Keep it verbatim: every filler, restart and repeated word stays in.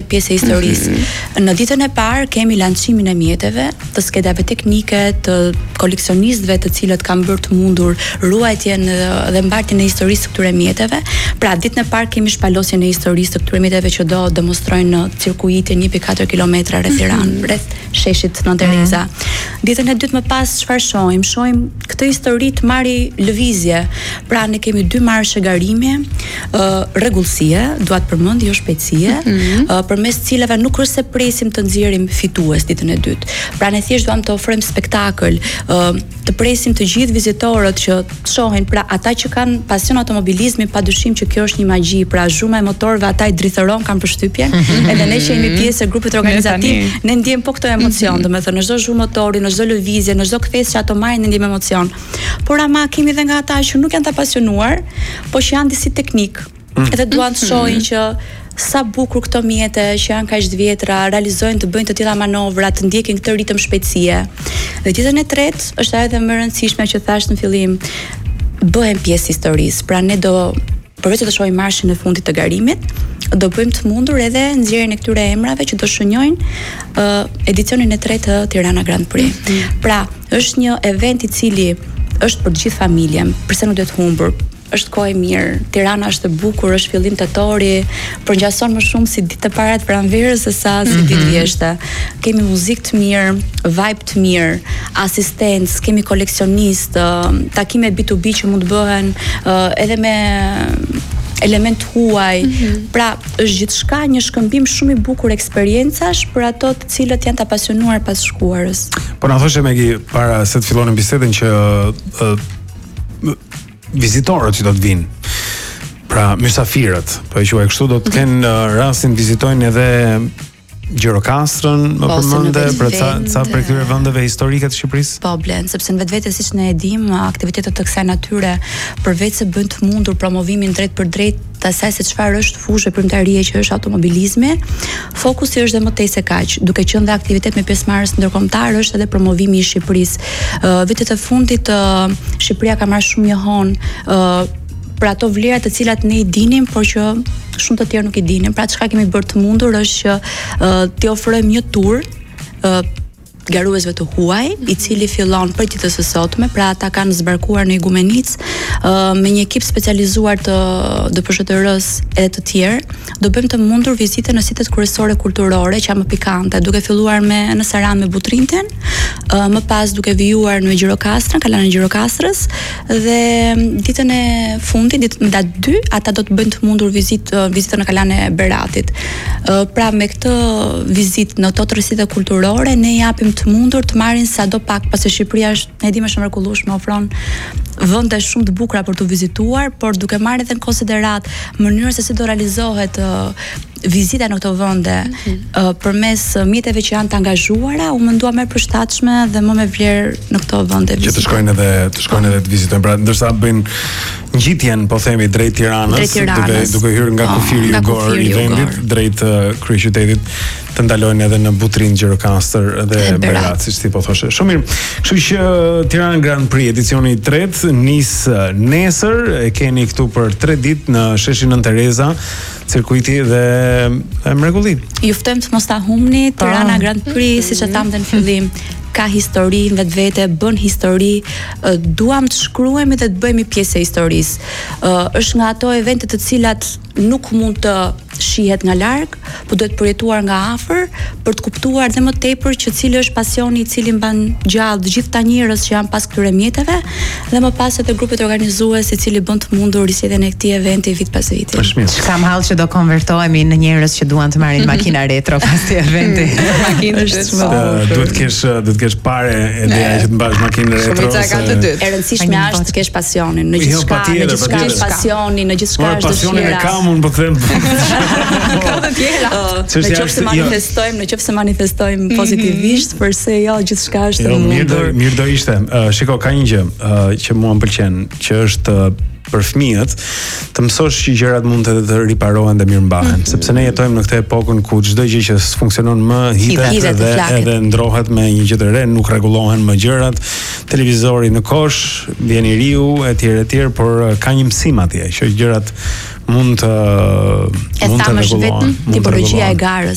pjesë e historisë. Mm-hmm. Në ditën e parë kemi lancimin e mjeteve, të skedave teknike, të koleksionistëve të cilët kanë bërë të mundur ruajtjen dhe mbartjen e historisë të këtyre mjeteve. Pra ditën e parë kemi shpalosjen e historisë të këtyre mjeteve që do demonstrojnë në cirkuitin një pikë katër kilometra rreth Tiranë, mm-hmm. rreth sheshit Nën Tereza. Mm-hmm. Ditën e dytë më pas çfarë shohim? Shohim këtë histori të marri lëvizje. Pra ne kemi dy marshe garimi, uh, rregullësie, dua të përmend, jo shpejtësie, mm-hmm. uh, përmes cilave nuk është se presim të nxjerrim fitues ditën e dytë. Pra ne thjesht duam të ofrojmë spektakël, uh, të presim të gjithë vizitorët që të shohin, pra ata që kanë pasion automobilizmi, padyshim që kjo është një magji, pra zhurma e motorëve ata i drithëron, kanë përshtypjen, mm-hmm. edhe ne që jemi pjesë e grupit organizativ, ne ndjejmë po këtë emocion, mm-hmm. domethënë në çdo zhurmë motori, në çdo lëvizje, në çdo kthesë që ato marrin ne ndjejmë emocion. Por ama kemi edhe nga ata që nuk janë të pasionuar, po që janë disi teknik. Mm-hmm. Edhe duan të shohin që sa bukur këto mjete që janë kaq të vjetra realizojnë të bëjnë të tilla manovra, të ndjekin këtë ritëm shpejtësie. Dhe ditën e tretë është ajo dhe më e rëndësishme që thash në fillim, bëhen pjesë historisë. Pra ne do përveç të shohim marshin e fundit të garimit, do bëjmë të mundur edhe nxjerrjen e këtyre emrave që do shënjojnë uh, edicionin e tretë të Tirana Grand Prix. Mm-hmm. Pra, është një event i cili është për të gjithë familjen, pse nuk duhet humbur. Është kohë e mirë, Tirana është e bukur, është fillim tetori, përngjason më shumë si ditë e para të pranverës se sa si ditë mm-hmm. vjeshte. Kemi muzikë të mirë, vibe të mirë, asistencë, kemi koleksionistë, uh, takime B to B që mund të bëhen uh, edhe me element huaj. Mm-hmm. Pra, është gjithçka një shkëmbim shumë i bukur eksperiencash për ato të cilët janë të apasionuar pas shkuarës. Po na thoshe Megi para se të fillonim bisedën që uh, vizitorët që do të vinë, pra mysafirët, po e quaj kështu, do të kenë uh, rastin vizitojnë edhe Gjirokastrën, më përmende, për ca, ca për këtyre vendeve historike të Shqipërisë? Po blen, sepse në vetvete siç ne e dim, aktivitetet të kësaj natyre përveç se bën të mundur promovimin drejt për drejt të asaj se çfarë është fushë primtarie që është automobilizmi, fokusi është dhe më tej se kaq, duke qenë dhe aktivitet me pjesëmarrës ndërkombëtar është edhe promovimi i Shqipërisë. Uh, vitet e fundit uh, Shqipëria ka marrë shumë njohon uh, për ato vlera të cilat ne i dinim, por që shumë të tjerë nuk i dinim. Pra çka kemi bërë të mundur është që uh, t'i ofrojmë një tur uh, garuesve të huaj, i cili fillon për ditës së sotme, pra ata kanë zbarkuar në Igumenic uh, me një ekip specializuar të D P S H T R-s edhe të tjerë. Do bëjmë të mundur vizite në sitet kryesore kulturore që janë më pikante, duke filluar me në Saran me Butrinten, uh, më pas duke vijuar në Gjirokastrën, kalanën e Gjirokastrës, dhe ditën e fundit, ditën datë dy, ata do të bëjnë të mundur vizit, uh, vizitën në kalanë e Beratit. Uh, pra me këtë vizitë në to të sitet kulturore ne japim të mundur të marrin sado pak, pasi Shqipëria është, ne dimë, është mrekullueshme, ofron vende shumë të bukura për të vizituar, por duke marrë edhe në konsiderat mënyrën se si do realizohet uh, vizita në këto vende mm-hmm. uh, përmes mjeteve që janë të angazhuara, u mendua më e përshtatshme dhe më me vlerë në këto vende vizite. Që të shkojnë edhe të shkojnë edhe të vizitojnë, pra ndërsa bëjnë ngjitjen, po themi, drejt Tiranës, drejt Tiranës duke duke hyrë nga oh, kufiri Jugor i vendit drejt uh, kryeqytetit, të ndalojnë edhe në Butrin, Gjirokastër dhe Berat, siç ti po thoshe. Shumë mirë. Kështu që Tirana Grand Prix edicioni i tretë nis nesër, e keni këtu për tre ditë në sheshin Nën Tereza, cirkuiti dhe e mrekullit. Ju ftojmë të mos ta humni, Tirana Grand Prix, siç e tham në fillim, ka histori në vetvete, bën histori, uh, duam të shkruajmë dhe të bëhemi pjesë e historisë. Uh, është nga ato evente të cilat nuk mund të shihet nga larg, por duhet përjetuar nga afër për të kuptuar dhe më tepër që cili është pasioni i cili mban gjallë të gjithë ta njerëz që janë pas këtyre mjeteve, dhe më pas edhe grupet organizues i cili bën të mundur risjetën e këtij eventi vit pas viti. Kam hall që do konvertohemi në njerëz që duan të marrin makina retro pas këtij eventi. Makina është duhet të kesh duhet të kesh parë ideja që të mbash makinë retro. E rëndësishme është të kesh pasionin në gjithçka, në gjithçka është pasioni, në gjithçka është dëshira. Pasionin e kam unë, po them. Ka të tjera. Në qoftë se manifestojmë, në qoftë se manifestojmë pozitivisht, përse jo, gjithçka është e mundur. Mirë do ishte. Shiko, ka një gjë që mua më pëlqen, që është për fëmijët, të mësosh që gjërat mund të, të riparohen dhe mirëmbahen, mm-hmm. sepse ne jetojmë në këtë epokën ku çdo gjë që funksionon më hitet dhe edhe ndrohet me një gjë të re, nuk rregullohen më gjërat, televizori në kosh, vjen i riu, etj etj, por ka një mësim atje, që gjërat mund të mund të rregullohen. Tipologjia e garës,